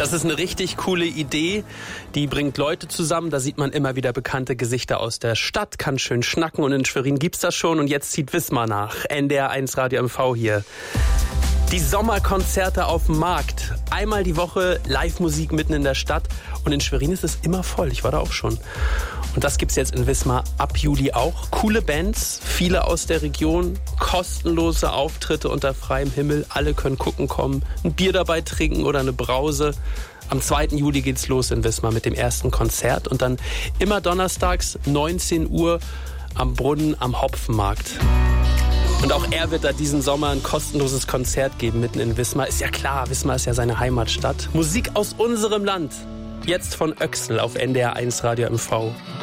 Das ist eine richtig coole Idee. Die bringt Leute zusammen. Da sieht man immer wieder bekannte Gesichter aus der Stadt, kann schön schnacken. Und in Schwerin gibt's das schon. Und jetzt zieht Wismar nach. NDR 1 Radio MV hier. Die Sommerkonzerte auf dem Markt. Einmal die Woche Live-Musik mitten in der Stadt. Und in Schwerin ist es immer voll. Ich war da auch schon. Und das gibt's jetzt in Wismar ab Juli auch. Coole Bands, viele aus der Region, kostenlose Auftritte unter freiem Himmel. Alle können gucken kommen, ein Bier dabei trinken oder eine Brause. Am 2. Juli geht's los in Wismar mit dem ersten Konzert. Und dann immer donnerstags 19 Uhr am Brunnen am Hopfenmarkt. Und auch er wird da diesen Sommer ein kostenloses Konzert geben mitten in Wismar. Ist ja klar, Wismar ist ja seine Heimatstadt. Musik aus unserem Land. Jetzt von Öxl auf NDR 1 Radio MV.